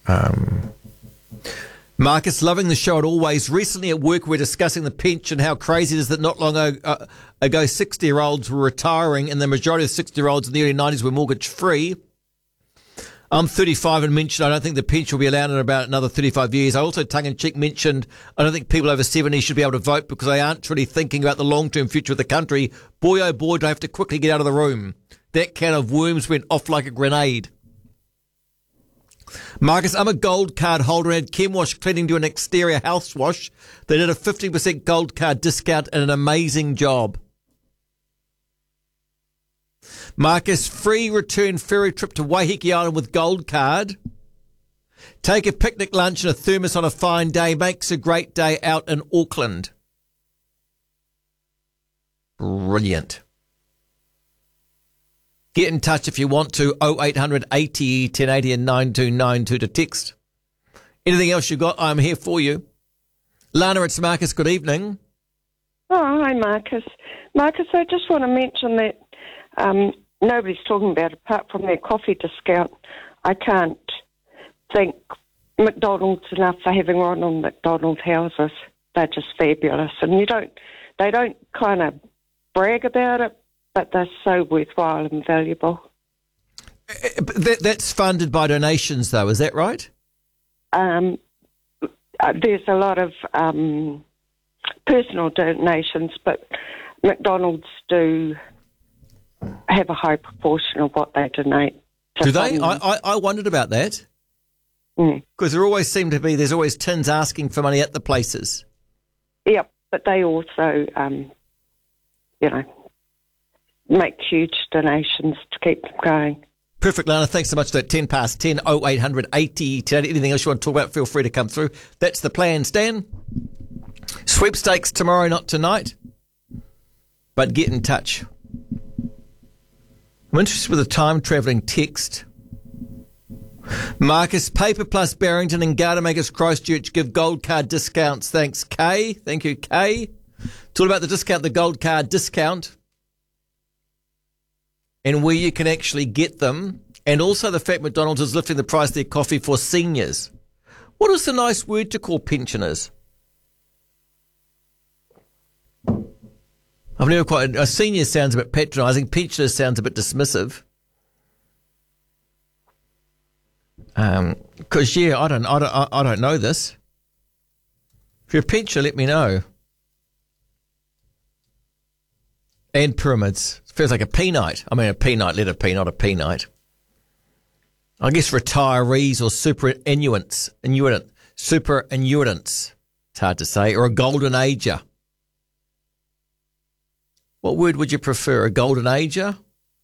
Marcus, loving the show as always. Recently at work, we're discussing the pension, how crazy it is that not long ago 60-year-olds were retiring, and the majority of 60-year-olds in the early 90s were mortgage-free. I'm 35 and mentioned I don't think the pension will be allowed in about another 35 years. I also tongue-in-cheek mentioned I don't think people over 70 should be able to vote because they aren't really thinking about the long-term future of the country. Boy, oh boy, do I have to quickly get out of the room. That can of worms went off like a grenade. Marcus, I'm a gold card holder and had Chemwash Cleaning do an exterior house wash. They did a 50% gold card discount and an amazing job. Marcus, free return ferry trip to Waiheke Island with gold card. Take a picnic lunch and a thermos on a fine day. Makes a great day out in Auckland. Brilliant. Get in touch if you want to, 0800 80 1080 and 9292 to text. Anything else you got, I'm here for you. Lana, it's Marcus. Good evening. Oh, hi, Marcus. Marcus, I just want to mention that nobody's talking about, apart from their coffee discount, I can't thank McDonald's enough for having Ronald McDonald houses. They're just fabulous. And they don't kind of brag about it, but they're so worthwhile and valuable. That's funded by donations, though, is that right? There's a lot of personal donations, but McDonald's do have a high proportion of what they donate. Do they? I wondered about that. Because there always seem to be, there's always tins asking for money at the places. Yep, but they also, make huge donations to keep them going. Perfect, Lana. Thanks so much for that. 10 past 10, 0800 80 10. Anything else you want to talk about, feel free to come through. That's the plan, Stan. Sweepstakes tomorrow, not tonight. But get in touch. I'm interested with a time-travelling text. Marcus, Paper Plus Barrington and Garden Makers Christchurch give gold card discounts. Thanks, Kay. Thank you, Kay. It's all about the discount, the gold card discount, and where you can actually get them, and also the fact McDonald's is lifting the price of their coffee for seniors. What is the nice word to call pensioners? I've never quite. A senior sounds a bit patronising. Pensioners sounds a bit dismissive. Because I don't know this. If you're a pensioner, let me know. And pyramids. It feels like a P-night. I mean, a P-night, let it be, not a P-night. I guess retirees or superannuitants. It's hard to say. Or a golden ager. What word would you prefer? A golden ager